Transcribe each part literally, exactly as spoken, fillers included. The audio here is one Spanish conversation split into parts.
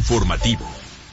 informativo.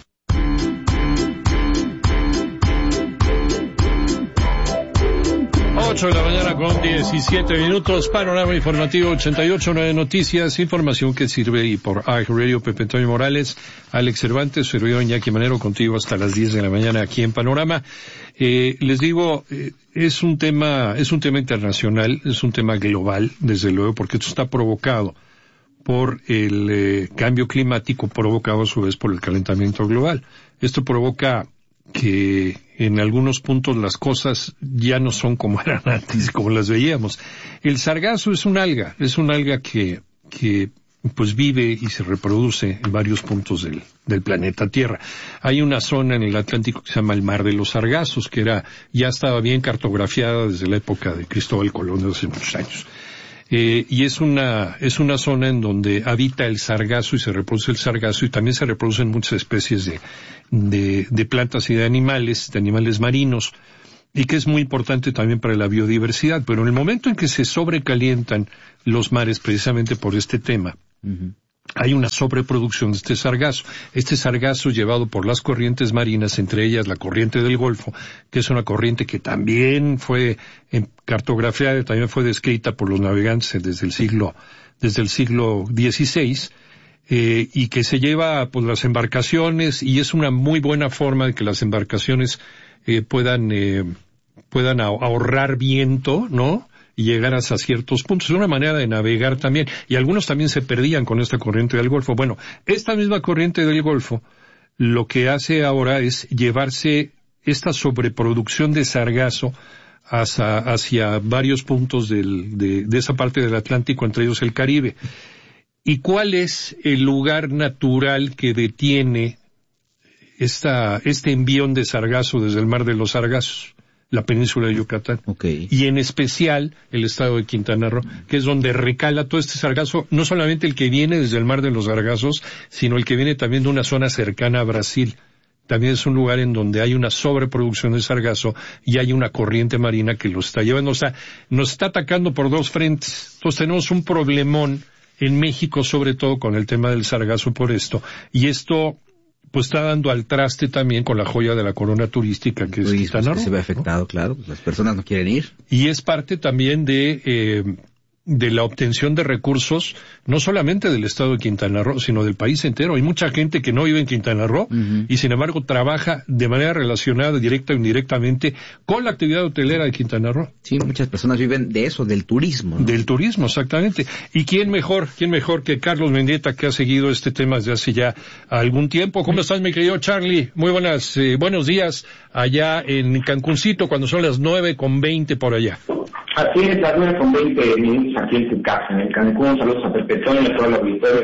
ocho de la mañana con diecisiete minutos, panorama informativo ochenta y ocho punto nueve Noticias, información que sirve y por iHeartRadio. Pepe Antonio Morales, Alex Cervantes, servidor Iñaki Manero, contigo hasta las diez de la mañana aquí en Panorama. Eh, les digo, eh, es un tema, es un tema internacional, es un tema global, desde luego, porque esto está provocado por el eh, cambio climático, provocado a su vez por el calentamiento global. Esto provoca que en algunos puntos las cosas ya no son como eran antes, como las veíamos. El sargazo es un alga, es un alga que, que pues vive y se reproduce en varios puntos del, del planeta Tierra. Hay una zona en el Atlántico que se llama el Mar de los Sargazos, que era, ya estaba bien cartografiada desde la época de Cristóbal Colón, de hace muchos años. Eh, y es una, es una zona en donde habita el sargazo y se reproduce el sargazo, y también se reproducen muchas especies de, de, de plantas y de animales, de animales marinos, y que es muy importante también para la biodiversidad. Pero en el momento en que se sobrecalientan los mares, precisamente por este tema, uh-huh, hay una sobreproducción de este sargazo. Este sargazo llevado por las corrientes marinas, entre ellas la corriente del Golfo, que es una corriente que también fue cartografiada, también fue descrita por los navegantes desde el siglo, desde el siglo dieciséis, eh, y que se lleva por las embarcaciones, y es una muy buena forma de que las embarcaciones eh, puedan, eh, puedan ahorrar viento, ¿no?, y llegar hasta ciertos puntos. Es una manera de navegar también, y algunos también se perdían con esta corriente del Golfo. Bueno, esta misma corriente del Golfo lo que hace ahora es llevarse esta sobreproducción de sargazo hacia, hacia varios puntos del, de, de esa parte del Atlántico, entre ellos el Caribe. ¿Y cuál es el lugar natural que detiene esta, este envión de sargazo desde el Mar de los Sargazos? La península de Yucatán. Okay. Y en especial el estado de Quintana Roo, que es donde recala todo este sargazo, no solamente el que viene desde el Mar de los Sargazos, sino el que viene también de una zona cercana a Brasil. También es un lugar en donde hay una sobreproducción de sargazo y hay una corriente marina que lo está llevando. O sea, nos está atacando por dos frentes. Entonces tenemos un problemón en México, sobre todo con el tema del sargazo por esto. Y esto pues está dando al traste también con la joya de la corona turística, que es Quintana Roo, que se ve afectado, ¿no? Claro, pues las personas no quieren ir. Y es parte también de eh, de la obtención de recursos, no solamente del estado de Quintana Roo, sino del país entero. Hay mucha gente que no vive en Quintana Roo, uh-huh, y sin embargo trabaja de manera relacionada, directa o indirectamente, con la actividad hotelera de Quintana Roo. Sí, muchas personas viven de eso, del turismo, ¿no? Del turismo, exactamente. ¿Y quién mejor, quién mejor que Carlos Mendieta, que ha seguido este tema desde hace ya algún tiempo? ¿Cómo estás, mi querido Charlie? Muy buenas, eh, buenos días allá en Cancuncito, cuando son las nueve con veinte por allá. Así es, las nueve con veinte minutos aquí en tu casa, en el Cancún. Saludos a Pepe Antonio y a todo el auditorio.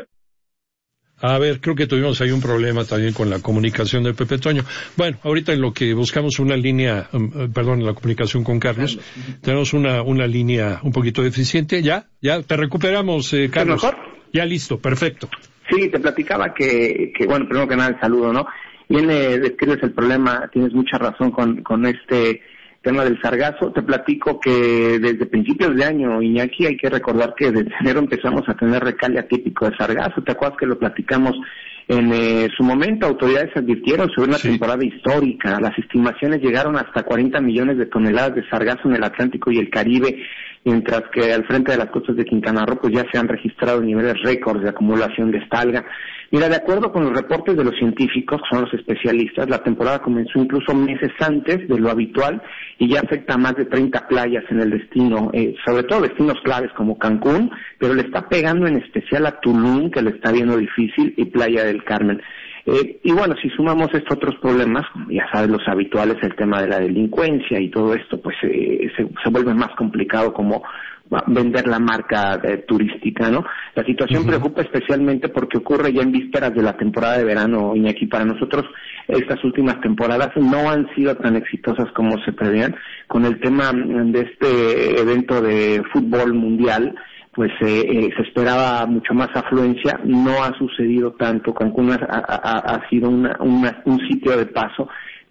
A ver, creo que tuvimos ahí un problema también con la comunicación de Pepe Toño. Bueno, ahorita en lo que buscamos una línea, um, perdón, la comunicación con Carlos, Carlos. tenemos una una línea un poquito deficiente. ¿Ya? ¿Ya? ¿Te recuperamos, eh, Carlos? ¿Mejor? Ya listo, perfecto. Sí, te platicaba que, que bueno, primero que nada el saludo, ¿no? Bien, eh, describes el problema, tienes mucha razón con, con este tema del sargazo. Te platico que desde principios de año, Iñaki, hay que recordar que desde enero empezamos a tener recale atípico de sargazo. ¿Te acuerdas que lo platicamos en eh, su momento? Autoridades advirtieron sobre una sí. temporada histórica. Las estimaciones llegaron hasta cuarenta millones de toneladas de sargazo en el Atlántico y el Caribe, mientras que al frente de las costas de Quintana Roo pues ya se han registrado niveles récords de acumulación de esta alga. Mira, de acuerdo con los reportes de los científicos, que son los especialistas, la temporada comenzó incluso meses antes de lo habitual y ya afecta a más de treinta playas en el destino, eh, sobre todo destinos claves como Cancún, pero le está pegando en especial a Tulum, que le está viendo difícil, y Playa del Carmen. Eh, y bueno, si sumamos estos otros problemas, ya sabes, los habituales, el tema de la delincuencia y todo esto, pues eh, se, se vuelve más complicado como vender la marca eh, turística, ¿no? La situación uh-huh. preocupa especialmente porque ocurre ya en vísperas de la temporada de verano, Iñaki. Para nosotros estas últimas temporadas no han sido tan exitosas como se preveían. Con el tema de este evento de fútbol mundial, pues eh, eh, se esperaba mucho más afluencia, no ha sucedido tanto. Cancún ha, ha, ha sido una, una, un sitio de paso,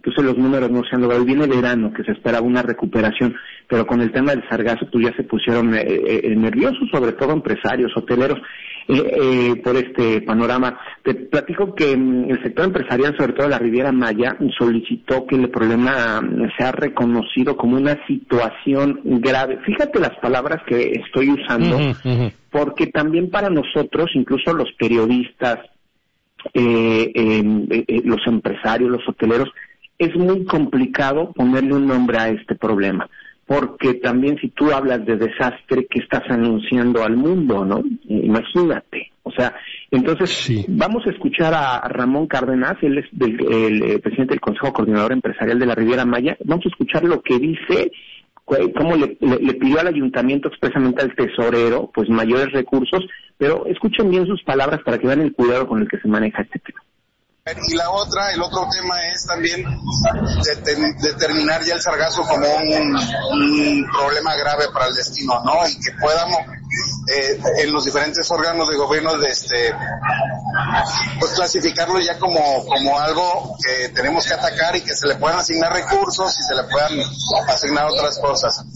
entonces los números no se han logrado. Viene verano, que se esperaba una recuperación, pero con el tema del sargazo pues ya se pusieron eh, eh, nerviosos, sobre todo empresarios, hoteleros, eh, eh, por este panorama. Te platico que mm, el sector empresarial, sobre todo la Riviera Maya, solicitó que el problema sea reconocido como una situación grave. Fíjate las palabras que estoy usando, uh-huh, uh-huh. porque también para nosotros, incluso los periodistas, eh, eh, eh, los empresarios, los hoteleros, es muy complicado ponerle un nombre a este problema, porque también si tú hablas de desastre, ¿qué estás anunciando al mundo, no? Imagínate. O sea, entonces sí. Vamos a escuchar a Ramón Cárdenas, él es del, el, el presidente del Consejo Coordinador Empresarial de la Riviera Maya. Vamos a escuchar lo que dice, cómo le, le, le pidió al ayuntamiento, expresamente al tesorero, pues mayores recursos, pero escuchen bien sus palabras para que vean el cuidado con el que se maneja este tema. Y la otra, el otro tema es también de, de, determinar ya el sargazo como un, un problema grave para el destino, ¿no? Y que podamos, eh, en los diferentes órganos de gobierno, de este, pues clasificarlo ya como, como algo que tenemos que atacar y que se le puedan asignar recursos y se le puedan asignar otras cosas.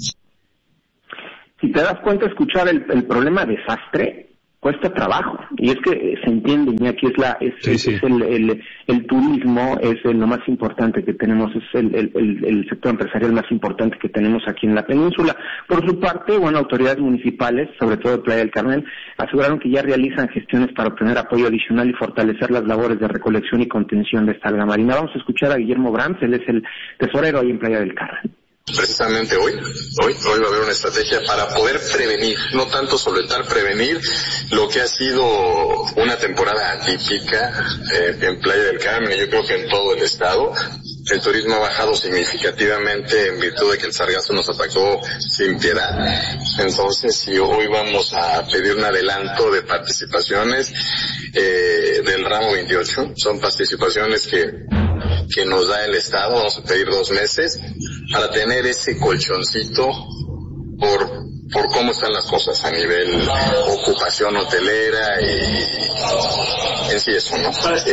Si te das cuenta, escuchar el, el problema desastre cuesta trabajo, y es que se entiende, y aquí es la es, sí, es, sí. es el, el el turismo es el, lo más importante que tenemos, es el, el, el, el sector empresarial más importante que tenemos aquí en la península. Por su parte, bueno, autoridades municipales, sobre todo de Playa del Carmen, aseguraron que ya realizan gestiones para obtener apoyo adicional y fortalecer las labores de recolección y contención de esta alga marina. Vamos a escuchar a Guillermo Brams, él es el tesorero ahí en Playa del Carmen. Precisamente hoy, hoy, hoy va a haber una estrategia para poder prevenir, no tanto solventar, prevenir lo que ha sido una temporada atípica eh, en Playa del Carmen, y yo creo que en todo el estado. El turismo ha bajado significativamente en virtud de que el sargazo nos atacó sin piedad. Entonces, si hoy vamos a pedir un adelanto de participaciones eh, del ramo veintiocho, son participaciones que que nos da el Estado, vamos a pedir dos meses para tener ese colchoncito por por cómo están las cosas a nivel ocupación hotelera y en sí eso, ¿no?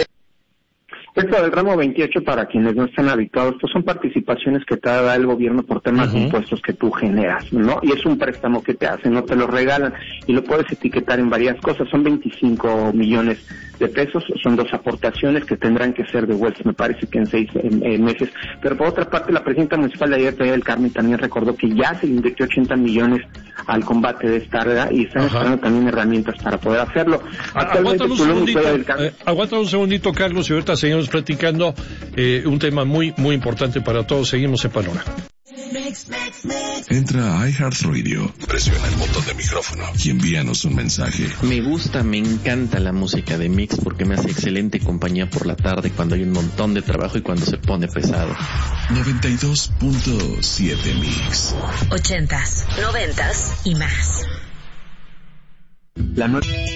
Esto del ramo veintiocho, para quienes no están habituados, pues son participaciones que te da el gobierno por temas uh-huh. de impuestos que tú generas, ¿no? Y es un préstamo que te hacen, no te lo regalan, y lo puedes etiquetar en varias cosas. Son veinticinco millones de pesos, son dos aportaciones que tendrán que ser devueltas, me parece que en seis en, en meses. Pero por otra parte, la presidenta municipal de ayer, Playa del Carmen, también recordó que ya se le invirtió ochenta millones al combate de esta alga y están Ajá. esperando también herramientas para poder hacerlo. Actualmente, aguanta un segundito, eh, aguanta un segundito, Carlos, y ahorita seguimos platicando eh, un tema muy, muy importante para todos. Seguimos en Panorama. Entra a iHeartRadio, presiona el botón de micrófono y envíanos un mensaje. Me gusta, me encanta la música de Mix porque me hace excelente compañía por la tarde cuando hay un montón de trabajo y cuando se pone pesado. noventa y dos punto siete Mix. Ochentas, noventas y más. La noche.